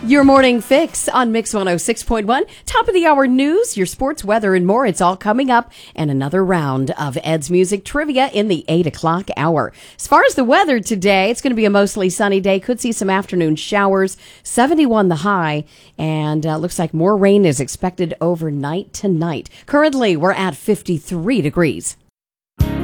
Your morning fix on Mix 106.1. Top of the hour news, your sports, weather, and more. It's all coming up. And another round of Ed's Music Trivia in the 8 o'clock hour. As far as the weather today, it's going to be a mostly sunny day. Could see some afternoon showers. 71 the high. And looks like more rain is expected overnight tonight. Currently, we're at 53 degrees.